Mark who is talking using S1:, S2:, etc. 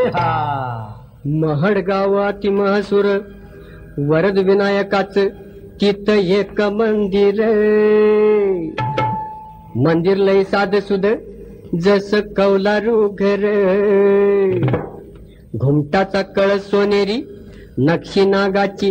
S1: महड गावात महसूर वरद विनायकाच तिथ एक मंदिर लय साध सुद जस कौलारू घर घुमटाचा कळस सोनेरी नक्षी नागाची